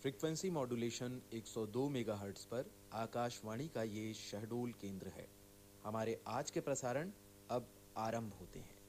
Frequency modulation 102 megahertz पर आकाशवाणी का ये शहडोल केंद्र है। हमारे आज के प्रसारण अब आरंभ होते हैं।